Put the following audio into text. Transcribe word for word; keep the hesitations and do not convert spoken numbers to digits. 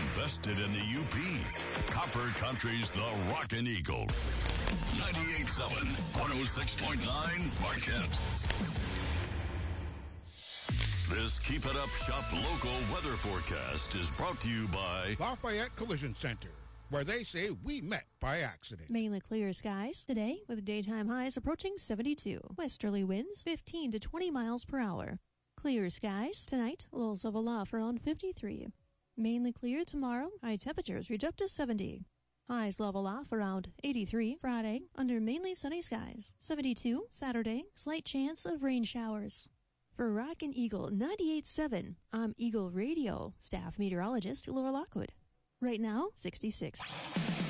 invested in the U P. Copper Country's The Rockin' Eagle. ninety-eight point seven, one oh six point nine, Marquette. This Keep It Up Shop local weather forecast is brought to you by Lafayette Collision Center, where they say we met by accident. Mainly clear skies today with daytime highs approaching seventy-two. Westerly winds fifteen to twenty miles per hour. Clear skies tonight, lows of aloft around fifty-three. Mainly clear tomorrow, high temperatures reach up to seventy. Highs level off around eighty-three Friday under mainly sunny skies. seventy-two Saturday, slight chance of rain showers. For Rockin' Eagle ninety-eight point seven, I'm Eagle Radio staff meteorologist Laura Lockwood. Right now, sixty-six.